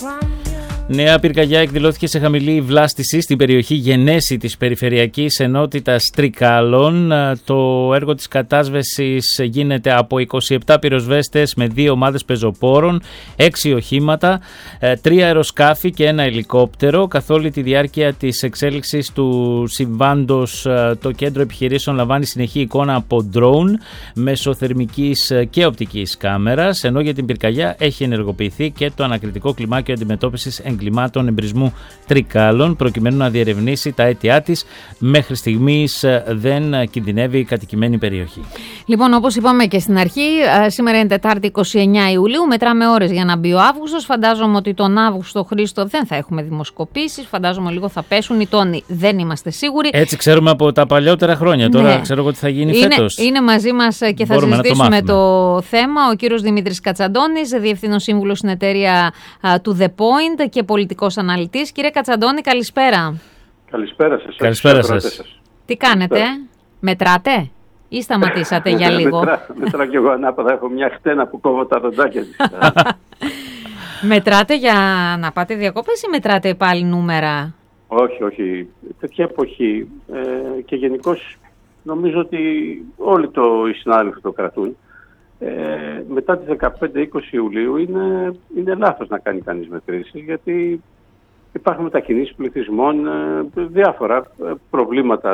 Νέα πυρκαγιά εκδηλώθηκε σε χαμηλή βλάστηση στην περιοχή Γενέση της Περιφερειακής Ενότητας Τρικάλων. Το έργο της κατάσβεσης γίνεται από 27 πυροσβέστες με 2 ομάδες πεζοπόρων, 6 οχήματα, 3 αεροσκάφη και 1 ελικόπτερο. Καθ' όλη τη διάρκεια της εξέλιξης του συμβάντος, το κέντρο επιχειρήσεων λαμβάνει συνεχή εικόνα από ντρόουν μεσοθερμικής και οπτικής κάμερας, ενώ για την πυρκαγιά έχει ενεργοποιηθεί και το ανακριτικό κλιμάκιο αντιμετώπισης εγκλημάτων εμπρισμού Τρικάλων, προκειμένου να διερευνήσει τα αίτια της. Μέχρι στιγμής δεν κινδυνεύει η κατοικημένη περιοχή. Λοιπόν, όπως είπαμε και στην αρχή, σήμερα είναι Τετάρτη 29 Ιουλίου. Μετράμε ώρες για να μπει ο Αύγουστος. Φαντάζομαι ότι τον Αύγουστο, Χρήστο, δεν θα έχουμε δημοσκοπήσεις. Φαντάζομαι λίγο θα πέσουν οι τόνοι. Δεν είμαστε σίγουροι. Έτσι ξέρουμε από τα παλιότερα χρόνια. Τώρα ξέρω εγώ τι θα γίνει φέτος. Είναι μαζί μας και θα συζητήσουμε το θέμα ο κύριος Δημήτρης Κατσαντώνης, διευθύνων σύμβουλος στην εταιρεία του The Point και πολιτικός αναλυτής. Κύριε Κατσαντώνη, καλησπέρα. Καλησπέρα σας. Καλησπέρα σας. Τι κάνετε, μετράτε ή σταματήσατε για λίγο? Μετράω κι εγώ ανάποδα, έχω μια χτένα που κόβω τα δοντάκια της. Μετράτε για να πάτε διακοπές ή μετράτε πάλι νούμερα? Όχι. Τέτοια εποχή και γενικώς νομίζω ότι όλοι οι συνάδελφοι το κρατούν. Μετά τις 15-20 Ιουλίου είναι λάθος να κάνει κανείς μετρήσεις, γιατί υπάρχουν μετακινήσεις πληθυσμών, διάφορα προβλήματα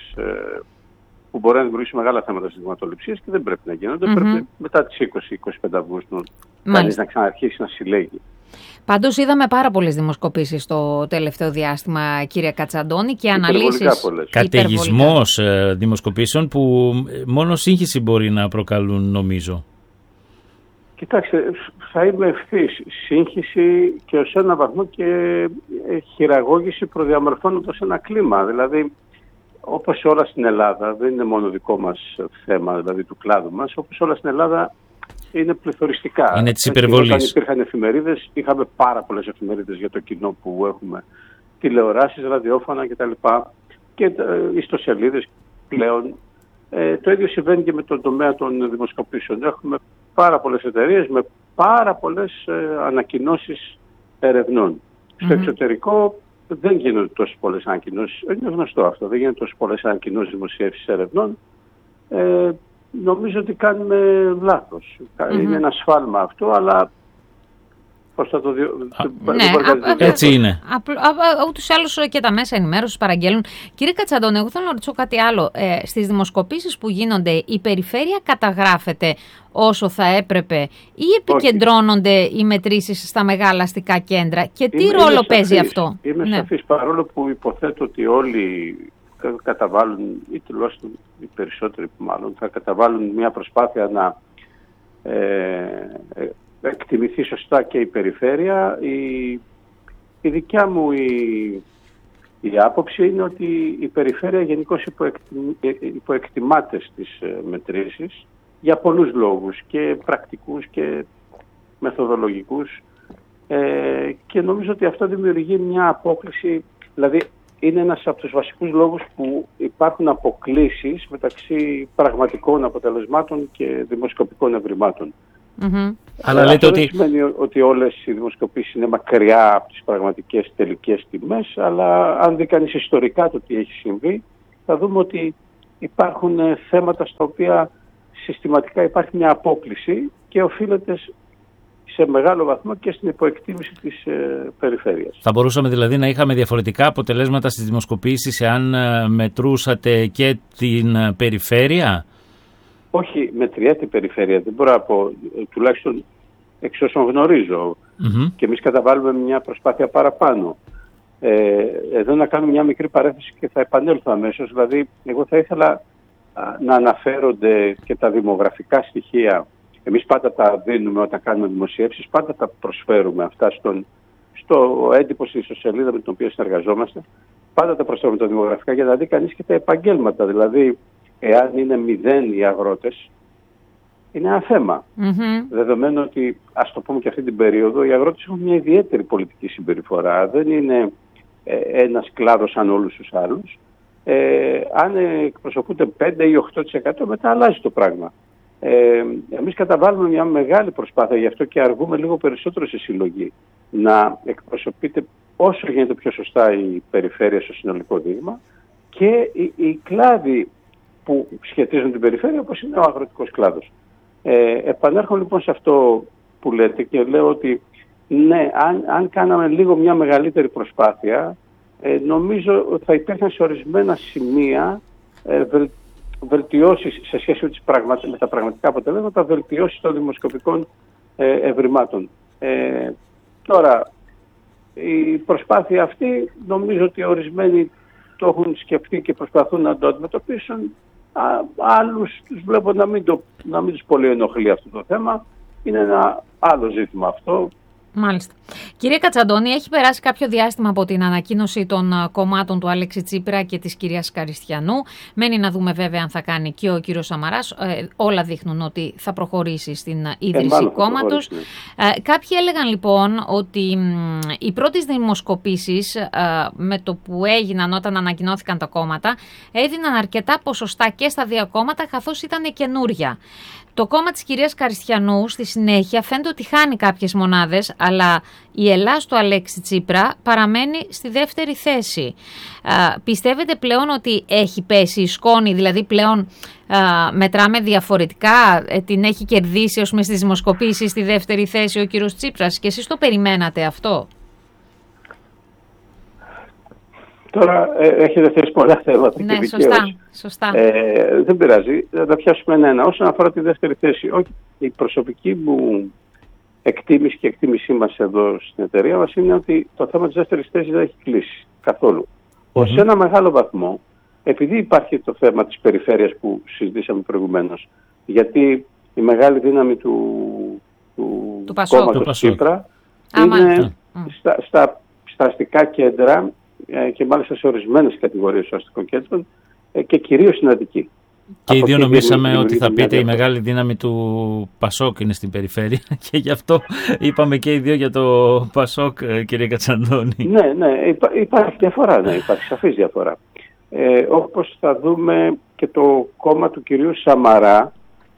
που μπορεί να δημιουργήσει μεγάλα θέματα στις δειγματοληψίες και δεν πρέπει να γίνονται. Πρέπει μετά τις 20-25 Αυγούστου κανείς να ξαναρχίσει να συλλέγει. Πάντως είδαμε πάρα πολλές δημοσκοπήσεις το τελευταίο διάστημα, κύριε Κατσαντώνη, και αναλύσεις. Καταιγισμός δημοσκοπήσεων που μόνο σύγχυση μπορεί να προκαλούν, νομίζω. Κοιτάξτε, θα είμαι ευθύς. Σύγχυση και ως ένα βαθμό και χειραγώγηση προδιαμορφώνοντας ένα κλίμα. Δηλαδή, όπως όλα στην Ελλάδα, δεν είναι μόνο δικό μας θέμα, δηλαδή του κλάδου μας, όπως όλα στην Ελλάδα είναι πληθωριστικά. Είναι της υπερβολής. Όταν υπήρχαν εφημερίδες, είχαμε πάρα πολλές εφημερίδες για το κοινό που έχουμε. Τηλεοράσεις, ραδιόφωνα κτλ. Και ιστοσελίδες πλέον. Το ίδιο συμβαίνει και με τον τομέα των δημοσκοπήσεων. Έχουμε πάρα πολλές εταιρείες με πάρα πολλές ανακοινώσεις ερευνών. Στο εξωτερικό δεν γίνονται τόσες πολλές ανακοινώσεις. Είναι γνωστό αυτό. Δεν γίνονται τόσες πολλές ανακοινώσεις δημοσίευσης ερευνών. Νομίζω ότι κάνουμε λάθος. Είναι ένα σφάλμα αυτό, αλλά πώς θα το έτσι είναι. Ούτως ή άλλως και τα μέσα ενημέρωσης παραγγέλνουν. Κύριε Κατσαντώνη, εγώ θέλω να ρωτήσω κάτι άλλο. Στις δημοσκοπήσεις που γίνονται, η περιφέρεια καταγράφεται όσο θα έπρεπε ή επικεντρώνονται οι μετρήσεις στα μεγάλα αστικά κέντρα και τι ρόλο παίζει αυτό? Είμαι σαφής, παρόλο που υποθέτω ότι όλοι καταβάλουν, ή τουλάχιστον οι περισσότεροι που μάλλον θα καταβάλουν μια προσπάθεια να εκτιμηθεί σωστά και η περιφέρεια. Η δικιά μου η άποψη είναι ότι η περιφέρεια γενικώς υποεκτιμάται στις μετρήσεις για πολλούς λόγους, και πρακτικούς και μεθοδολογικούς, και νομίζω ότι αυτό δημιουργεί μια απόκλιση. Δηλαδή είναι ένας από τους βασικούς λόγους που υπάρχουν αποκλίσεις μεταξύ πραγματικών αποτελεσμάτων και δημοσκοπικών ευρημάτων. Αλλά λέτε ότι δεν σημαίνει ότι όλες οι δημοσκοπήσεις είναι μακριά από τις πραγματικές τελικές τιμές, αλλά αν δει κανείς ιστορικά το τι έχει συμβεί, θα δούμε ότι υπάρχουν θέματα στα οποία συστηματικά υπάρχει μια απόκλιση και οφείλεται σε μεγάλο βαθμό και στην υποεκτίμηση της περιφέρειας. Θα μπορούσαμε δηλαδή να είχαμε διαφορετικά αποτελέσματα στις δημοσκοπήσεις εάν μετρούσατε και την περιφέρεια? Όχι, μετριέται η περιφέρεια. Δεν μπορώ να πω, τουλάχιστον εξ όσων γνωρίζω. Και εμείς καταβάλουμε μια προσπάθεια παραπάνω. Εδώ να κάνω μια μικρή παρένθεση και θα επανέλθω αμέσως. Δηλαδή, εγώ θα ήθελα να αναφέρονται και τα δημογραφικά στοιχεία. Εμείς πάντα τα δίνουμε όταν κάνουμε δημοσιεύσεις, πάντα τα προσφέρουμε αυτά στο έντυπο, στην ιστοσελίδα με την οποία συνεργαζόμαστε. Πάντα τα προσφέρουμε τα δημογραφικά για να δει κανείς και τα επαγγέλματα. Δηλαδή, εάν είναι 0 οι αγρότες, είναι ένα θέμα. Δεδομένου ότι, ας το πούμε και αυτή την περίοδο, οι αγρότες έχουν μια ιδιαίτερη πολιτική συμπεριφορά. Δεν είναι ένας κλάδος σαν όλους τους άλλους. Αν εκπροσωπούνται 5 ή 8%, μετά αλλάζει το πράγμα. Εμείς καταβάλουμε μια μεγάλη προσπάθεια, γι' αυτό και αργούμε λίγο περισσότερο στη συλλογή. να εκπροσωπείται όσο γίνεται πιο σωστά η περιφέρεια στο συνολικό δείγμα και οι κλάδοι που σχετίζουν την περιφέρεια, όπως είναι ο αγροτικός κλάδος. Επανέρχομαι λοιπόν σε αυτό που λέτε και λέω ότι ναι, αν κάναμε λίγο μια μεγαλύτερη προσπάθεια, νομίζω ότι θα υπήρχαν σε ορισμένα σημεία βελτιώσεις σε σχέση με τα πραγματικά αποτελέσματα, βελτιώσεις των δημοσκοπικών ευρημάτων. Τώρα, η προσπάθεια αυτή νομίζω ότι ορισμένοι το έχουν σκεφτεί και προσπαθούν να το αντιμετωπίσουν. Άλλους τους βλέπω να μην τους πολύ ενοχλεί αυτό το θέμα. Είναι ένα άλλο ζήτημα αυτό. Μάλιστα. Κύριε Κατσαντώνη, έχει περάσει κάποιο διάστημα από την ανακοίνωση των κομμάτων του Αλέξη Τσίπρα και της κυρίας Καριστιανού. Μένει να δούμε βέβαια αν θα κάνει και ο κύριος Σαμαράς. Όλα δείχνουν ότι θα προχωρήσει στην ίδρυση κόμματος. Κάποιοι έλεγαν λοιπόν ότι οι πρώτες δημοσκοπήσεις με το που έγιναν όταν ανακοινώθηκαν τα κόμματα έδιναν αρκετά ποσοστά και στα δύο κόμματα καθώς ήταν καινούρια. Το κόμμα της κυρίας Καριστιανού στη συνέχεια φαίνεται ότι χάνει κάποιες μονάδες, αλλά η Ελλάς του Αλέξη Τσίπρα παραμένει στη δεύτερη θέση. Πιστεύετε πλέον ότι έχει πέσει η σκόνη, δηλαδή πλέον μετράμε διαφορετικά, την έχει κερδίσει ως μες στις δημοσκοπήσεις στη δεύτερη θέση ο κύριος Τσίπρας και εσείς το περιμένατε αυτό? Τώρα έχετε θέσει πολλά θέματα. Ναι, και σωστά. Δεν πειράζει. Θα τα πιάσουμε ένα-ένα. Όσον αφορά τη δεύτερη θέση, η προσωπική μου εκτίμηση και εκτίμησή μας εδώ στην εταιρεία μας είναι ότι το θέμα της δεύτερης θέσης δεν έχει κλείσει καθόλου. Σε ένα μεγάλο βαθμό, επειδή υπάρχει το θέμα της περιφέρειας που συζητήσαμε προηγουμένως, γιατί η μεγάλη δύναμη του κόμματος Τσίπρα είναι στα αστικά κέντρα και μάλιστα σε ορισμένες κατηγορίες των αστικών κέντρων και κυρίως στην Αττική. Και οι δύο νομίσαμε ότι θα πείτε η μεγάλη δύναμη του Πασόκ είναι στην περιφέρεια και γι' αυτό είπαμε και οι δύο για το Πασόκ, κύριε Κατσαντώνη. Ναι, υπάρχει διαφορά, υπάρχει σαφής διαφορά. Όπως θα δούμε και το κόμμα του κυρίου Σαμαρά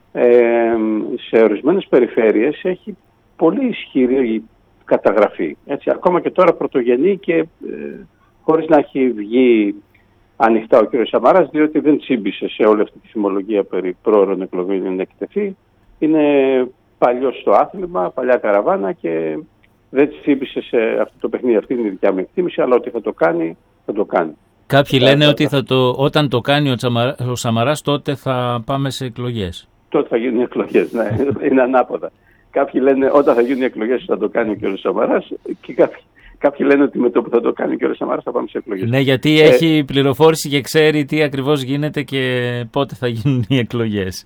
σε ορισμένες περιφέρειες έχει πολύ ισχυρή καταγραφή. Έτσι, ακόμα και τώρα πρωτογενή και χωρίς να έχει βγει ανοιχτά ο κ. Σαμαράς, διότι δεν τσίμπησε σε όλη αυτή τη θυμολογία περί πρόωρων εκλογών για να εκτεθεί. Είναι παλιός στο άθλημα, παλιά καραβάνα και δεν τσίμπησε σε αυτό το παιχνίδι. Αυτή είναι η δικιά μου εκτίμηση, αλλά ότι θα το κάνει, θα το κάνει. Κάποιοι λένε ότι όταν το κάνει ο Σαμαράς, τότε θα πάμε σε εκλογές. Τότε θα γίνουν εκλογές, ναι, είναι ανάποδα. Κάποιοι λένε όταν θα γίνουν οι εκλογές θα το κάνει ο κ. Σαμαράς και κάποιοι λένε ότι με το που θα το κάνει ο κ. Σαμαράς θα πάμε σε εκλογές. Ναι, γιατί έχει πληροφόρηση και ξέρει τι ακριβώς γίνεται και πότε θα γίνουν οι εκλογές.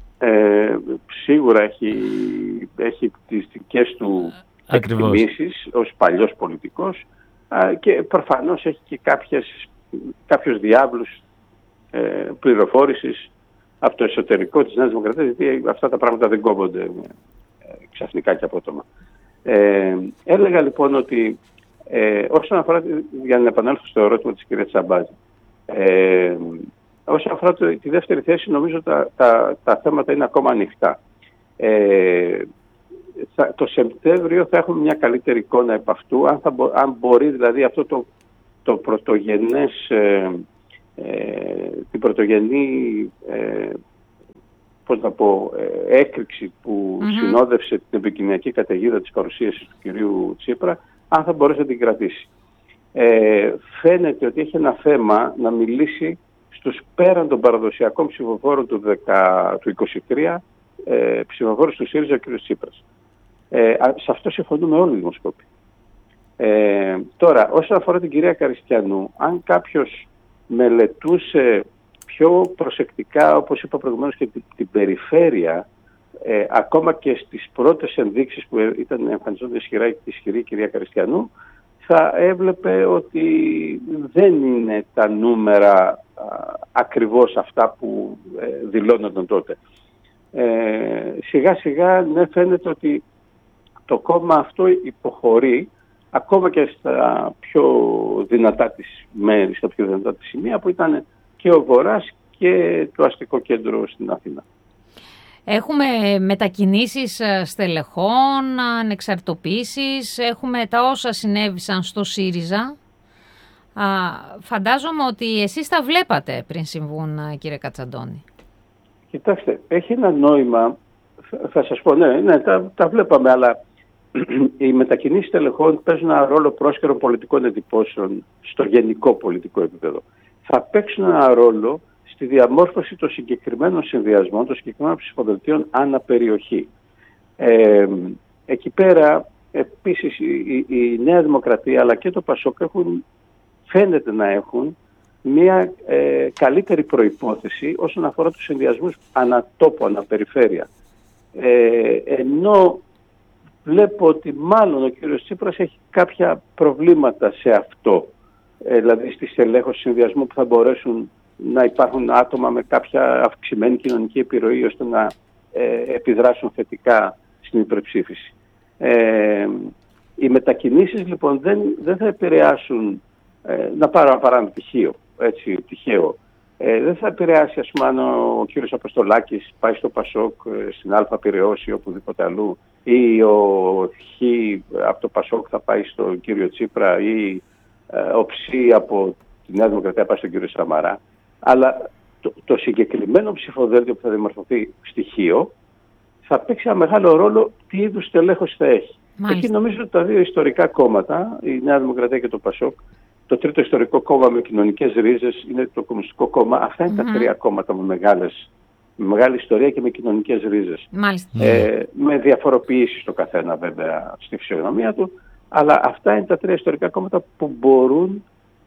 Σίγουρα έχει τις δικές του εκτιμήσεις ως παλιός πολιτικός και προφανώς έχει και κάποιους διάβλους πληροφόρησης από το εσωτερικό της Νέας Δημοκρατίας, γιατί αυτά τα πράγματα δεν κόβονται ξαφνικά και απότομα. Έλεγα λοιπόν ότι όσον αφορά, για να επανέλθω στο ερώτημα της κυρίας Τσαμπάζη, όσον αφορά τη δεύτερη θέση, νομίζω τα θέματα είναι ακόμα ανοιχτά. Το Σεπτέμβριο θα έχουμε μια καλύτερη εικόνα επ' αυτού, αν μπορεί δηλαδή αυτό το πρωτογενές, την πρωτογενή έκρηξη που συνόδευσε την επικοινωνιακή καταιγίδα της παρουσίασης του κυρίου Τσίπρα, αν θα μπορέσει να την κρατήσει. Φαίνεται ότι έχει ένα θέμα να μιλήσει στους πέραν των παραδοσιακών ψηφοφόρων του 23, ψηφοφόρους του ΣΥΡΙΖΑ ο κ. Τσίπρας. Σε αυτό συμφωνούμε όλοι οι δημοσκόποι. Τώρα, όσον αφορά την κυρία Καριστιανού, αν κάποιος μελετούσε πιο προσεκτικά, όπως είπα προηγουμένως, και την περιφέρεια, ακόμα και στις πρώτες ενδείξεις που ήταν εμφανιζόνται ισχυρή η κυρία Καριστιανού, θα έβλεπε ότι δεν είναι τα νούμερα ακριβώς αυτά που δηλώνονταν τότε. Σιγά σιγά φαίνεται ότι το κόμμα αυτό υποχωρεί ακόμα και στα πιο δυνατά της μέρη, στα πιο δυνατά της σημεία που ήταν και ο Βορράς και το αστικό κέντρο στην Αθήνα. Έχουμε μετακινήσεις στελεχών, ανεξαρτητοποίησεις, έχουμε τα όσα συνέβησαν στο ΣΥΡΙΖΑ. Φαντάζομαι ότι εσείς τα βλέπατε πριν συμβούν, κύριε Κατσαντώνη. Κοιτάξτε, έχει ένα νόημα, θα σας πω, ναι, τα βλέπαμε, αλλά οι μετακινήσεις στελεχών παίζουν ένα ρόλο πρόσκαιρων πολιτικών εντυπώσεων στο γενικό πολιτικό επίπεδο. Θα παίξουν ένα ρόλο στη διαμόρφωση των συγκεκριμένων συνδυασμών, των συγκεκριμένων ψηφοδελτίων ανά περιοχή. Εκεί πέρα, επίσης, η Νέα Δημοκρατία αλλά και το ΠΑΣΟΚ φαίνεται να έχουν μια καλύτερη προϋπόθεση όσον αφορά τους συνδυασμούς ανατόπο, αναπεριφέρεια. Ενώ βλέπω ότι μάλλον ο κύριος Τσίπρας έχει κάποια προβλήματα σε αυτό, δηλαδή στη στελέχωση συνδυασμού που θα μπορέσουν να υπάρχουν άτομα με κάποια αυξημένη κοινωνική επιρροή ώστε να επιδράσουν θετικά στην υπερψήφιση. Οι μετακινήσεις λοιπόν δεν θα επηρεάσουν, να πάρω ένα παράδειγμα τυχαίο, δεν θα επηρεάσει, ας πούμε, αν ο κύριος Αποστολάκης πάει στο ΠΑΣΟΚ, στην Α Πειραιώς ή οπουδήποτε αλλού, ή ο Χ από το ΠΑΣΟΚ θα πάει στον κύριο Τσίπρα, ή ο Ψ από τη Νέα Δημοκρατία πάει στον κύριο Σαμαρά. Αλλά το συγκεκριμένο ψηφοδέλτιο που θα δημορφωθεί στοιχείο θα παίξει ένα μεγάλο ρόλο τι είδους στελέχωση θα έχει. Εκεί νομίζω ότι τα δύο ιστορικά κόμματα, η Νέα Δημοκρατία και το ΠΑΣΟΚ, το τρίτο ιστορικό κόμμα με κοινωνικές ρίζες είναι το Κομμουνιστικό Κόμμα. Αυτά είναι τα τρία κόμματα με μεγάλη ιστορία και με κοινωνικές ρίζες. Με διαφοροποιήσεις το καθένα βέβαια στη φυσιογνωμία του, αλλά αυτά είναι τα τρία ιστορικά κόμματα που μπορούν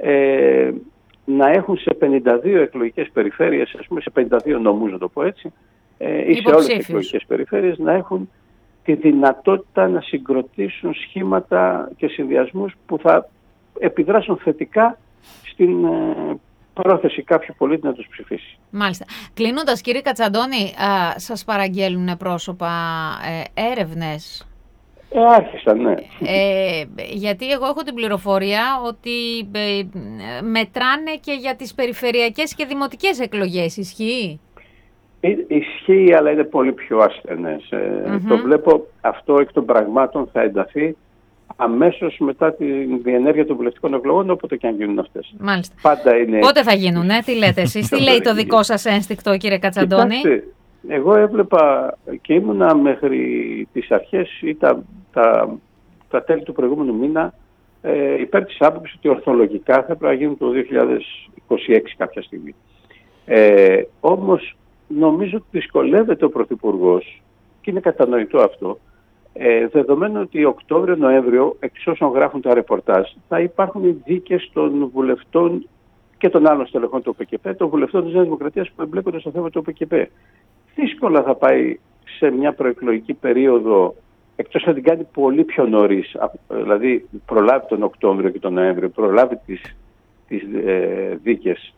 να έχουν σε 52 εκλογικές περιφέρειες, ας πούμε σε 52 νομούς να το πω έτσι, ή σε όλες τις εκλογικές περιφέρειες να έχουν τη δυνατότητα να συγκροτήσουν σχήματα και συνδυασμούς που θα επιδράσουν θετικά στην πρόθεση κάποιου πολίτη να τους ψηφίσει. Μάλιστα. Κλείνοντας, κύριε Κατσαντώνη, σας παραγγέλνουν πρόσωπα έρευνες? Άρχισαν, ναι. Γιατί εγώ έχω την πληροφορία ότι μετράνε και για τις περιφερειακές και δημοτικές εκλογές. Ισχύει? Ισχύει, αλλά είναι πολύ πιο ασθενές. Το βλέπω αυτό εκ των πραγμάτων θα ενταθεί αμέσως μετά την διενέργεια των βουλευτικών εκλογών, όποτε και αν γίνουν αυτές. Μάλιστα. Πάντα είναι... Πότε θα γίνουνε, τι λέτε εσείς, τι λέει το δικό σας ένστικτο, κύριε Κατσαντώνη? Κοιτάξτε, εγώ έβλεπα και ήμουνα μέχρι τις αρχές ή τα τέλη του προηγούμενου μήνα υπέρ της άποψης ότι ορθολογικά θα πρέπει να γίνουν το 2026 κάποια στιγμή. Όμως νομίζω ότι δυσκολεύεται ο Πρωθυπουργός και είναι κατανοητό αυτό, δεδομένου ότι Οκτώβριο-Νοέμβριο, εξ όσων γράφουν τα ρεπορτάζ, θα υπάρχουν οι δίκες των βουλευτών και των άλλων στελεχών του ΟΠΚΠ, των βουλευτών της Νέας Δημοκρατίας που εμπλέκονται στο θέμα του ΟΠΚΠ. Δύσκολα θα πάει σε μια προεκλογική περίοδο, εκτός αν την κάνει πολύ πιο νωρίς, δηλαδή προλάβει τον Οκτώβριο και τον Νοέμβριο, προλάβει τις δίκες,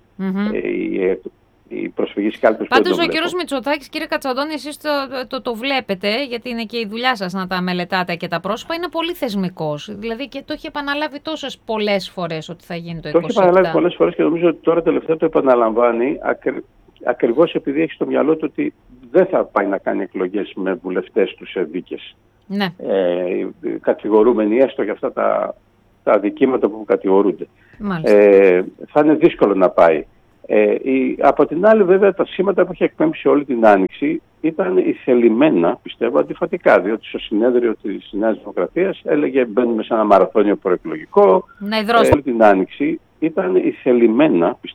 η προσφυγή κάλπες. Πάντως ο κύριος Μητσοτάκης, κύριε Κατσαντώνη, εσείς το βλέπετε, γιατί είναι και η δουλειά σας να τα μελετάτε και τα πρόσωπα, είναι πολύ θεσμικός. Δηλαδή και το έχει επαναλάβει τόσες πολλές φορές ότι θα γίνει το 27. Το έχει επαναλάβει πολλές φορές και νομίζω ότι τώρα τελευταία το επαναλαμβάνει ακριβώς επειδή έχει στο μυαλό του ότι δεν θα πάει να κάνει εκλογές με βουλευτές του σε δίκες. Ναι. Κατηγορούμενοι έστω για αυτά τα αδικήματα που κατηγορούνται. Θα είναι δύσκολο να πάει. Από την άλλη βέβαια τα σήματα που είχε εκπέμψει όλη την Άνοιξη ήταν ηθελημένα, πιστεύω, αντιφατικά, διότι στο συνέδριο της Νέας Δημοκρατίας έλεγε μπαίνουμε σε ένα μαραθώνιο προεκλογικό. Όλη την Άνοιξη ήταν ηθελημένα, πιστεύω,